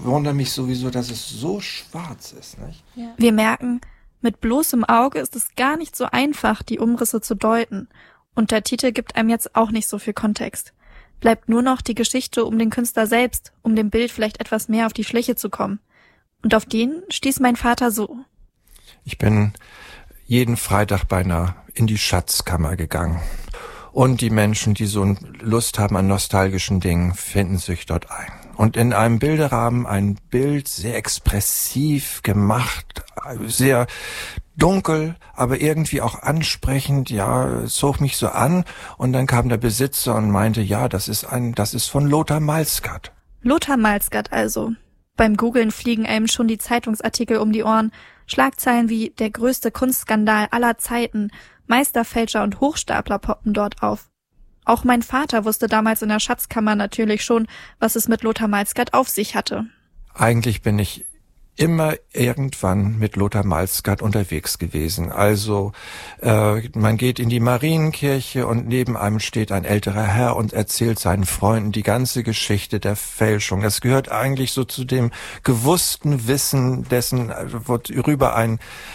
Wundert mich sowieso, dass es so schwarz ist, nicht? Ja. Wir merken, mit bloßem Auge ist es gar nicht so einfach, die Umrisse zu deuten. Und der Titel gibt einem jetzt auch nicht so viel Kontext. Bleibt nur noch die Geschichte um den Künstler selbst, um dem Bild vielleicht etwas mehr auf die Schliche zu kommen. Und auf den stieß mein Vater so. Ich bin jeden Freitag beinahe in die Schatzkammer gegangen. Und die Menschen, die so Lust haben an nostalgischen Dingen, finden sich dort ein. Und in einem Bilderrahmen ein Bild, sehr expressiv gemacht, sehr dunkel, aber irgendwie auch ansprechend, ja, es zog mich so an. Und dann kam der Besitzer und meinte, ja, das ist von Lothar Malskat. Lothar Malskat also. Beim Googlen fliegen einem schon die Zeitungsartikel um die Ohren. Schlagzeilen wie der größte Kunstskandal aller Zeiten, Meisterfälscher und Hochstapler poppen dort auf. Auch mein Vater wusste damals in der Schatzkammer natürlich schon, was es mit Lothar Malskat auf sich hatte. Eigentlich bin ich immer irgendwann mit Lothar Malskat unterwegs gewesen. Also man geht in die Marienkirche und neben einem steht ein älterer Herr und erzählt seinen Freunden die ganze Geschichte der Fälschung. Das gehört eigentlich so zu dem gewussten Wissen dessen, worüber ein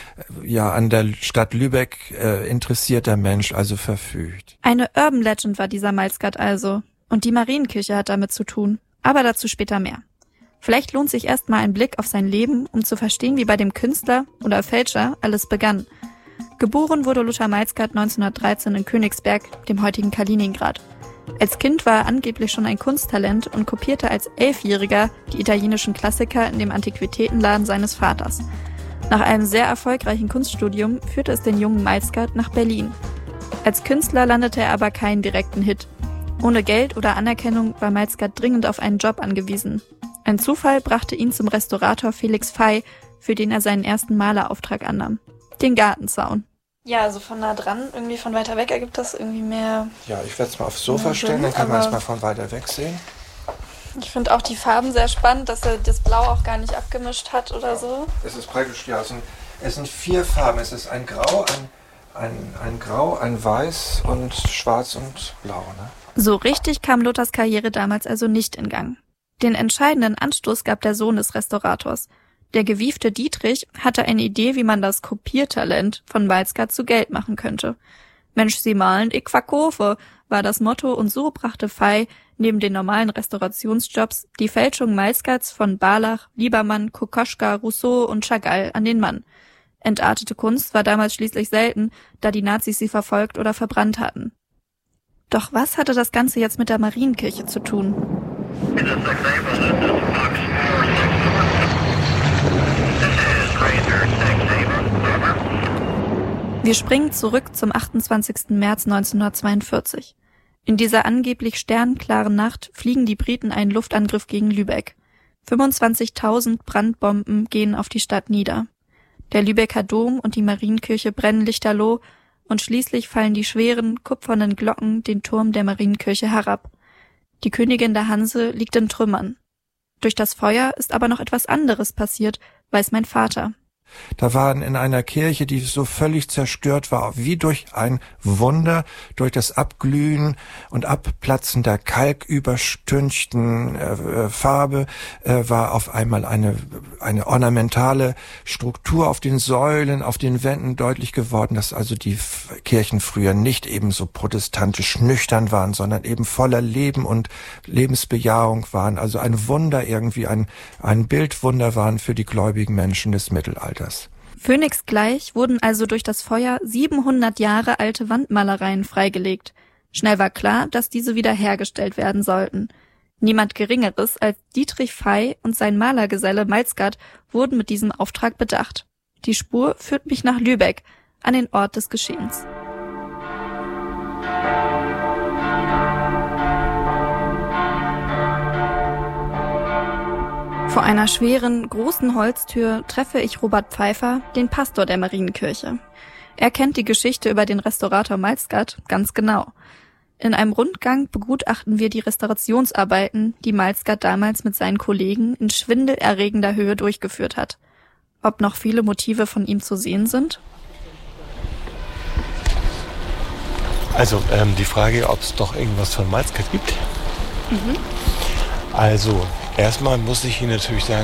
an der Stadt Lübeck interessierter Mensch also verfügt. Eine Urban Legend war dieser Malskat also. Und die Marienkirche hat damit zu tun. Aber dazu später mehr. Vielleicht lohnt sich erstmal ein Blick auf sein Leben, um zu verstehen, wie bei dem Künstler oder Fälscher alles begann. Geboren wurde Lothar Malskat 1913 in Königsberg, dem heutigen Kaliningrad. Als Kind war er angeblich schon ein Kunsttalent und kopierte als 11-Jähriger die italienischen Klassiker in dem Antiquitätenladen seines Vaters. Nach einem sehr erfolgreichen Kunststudium führte es den jungen Malskat nach Berlin. Als Künstler landete er aber keinen direkten Hit. Ohne Geld oder Anerkennung war Malskat dringend auf einen Job angewiesen. Ein Zufall brachte ihn zum Restaurator Felix Fey, für den er seinen ersten Malerauftrag annahm. Den Gartenzaun. Ja, also von nah dran, irgendwie von weiter weg ergibt das irgendwie mehr... Ja, ich werde es mal aufs Sofa stellen, dann kann man es mal von weiter weg sehen. Ich finde auch die Farben sehr spannend, dass er das Blau auch gar nicht abgemischt hat oder so. Es ist praktisch, ja, es sind 4 Farben. Es ist ein Grau, ein Grau, ein Weiß und Schwarz und Blau, ne? So richtig kam Lothars Karriere damals also nicht in Gang. Den entscheidenden Anstoß gab der Sohn des Restaurators. Der gewiefte Dietrich hatte eine Idee, wie man das Kopiertalent von Malskat zu Geld machen könnte. Mensch, Sie malen, ich verkaufe, war das Motto, und so brachte Fey neben den normalen Restaurationsjobs die Fälschung Malskats von Barlach, Liebermann, Kokoschka, Rousseau und Chagall an den Mann. Entartete Kunst war damals schließlich selten, da die Nazis sie verfolgt oder verbrannt hatten. Doch was hatte das Ganze jetzt mit der Marienkirche zu tun? Wir springen zurück zum 28. März 1942. In dieser angeblich sternklaren Nacht fliegen die Briten einen Luftangriff gegen Lübeck. 25.000 Brandbomben gehen auf die Stadt nieder. Der Lübecker Dom und die Marienkirche brennen lichterloh und schließlich fallen die schweren, kupfernen Glocken den Turm der Marienkirche herab. Die Königin der Hanse liegt in Trümmern. Durch das Feuer ist aber noch etwas anderes passiert, weiß mein Vater. Da waren in einer Kirche, die so völlig zerstört war, wie durch ein Wunder, durch das Abglühen und Abplatzen der kalküberstünchten Farbe, war auf einmal eine ornamentale Struktur auf den Säulen, auf den Wänden deutlich geworden, dass also die Kirchen früher nicht eben so protestantisch nüchtern waren, sondern eben voller Leben und Lebensbejahung waren. Also ein Wunder irgendwie, ein Bildwunder waren für die gläubigen Menschen des Mittelalters. Phönixgleich wurden also durch das Feuer 700 Jahre alte Wandmalereien freigelegt. Schnell war klar, dass diese wiederhergestellt werden sollten. Niemand Geringeres als Dietrich Fey und sein Malergeselle Malskat wurden mit diesem Auftrag bedacht. Die Spur führt mich nach Lübeck, an den Ort des Geschehens. Vor einer schweren, großen Holztür treffe ich Robert Pfeiffer, den Pastor der Marienkirche. Er kennt die Geschichte über den Restaurator Malskat ganz genau. In einem Rundgang begutachten wir die Restaurationsarbeiten, die Malskat damals mit seinen Kollegen in schwindelerregender Höhe durchgeführt hat. Ob noch viele Motive von ihm zu sehen sind? Also die Frage, ob es doch irgendwas von Malskat gibt. Also erstmal muss ich Ihnen natürlich sagen,